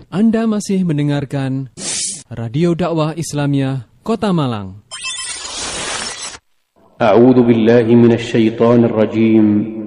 Anda masih mendengarkan Radio Dakwah Islamiyah Kota Malang. A'udzu billahi minasy syaithanir rajim.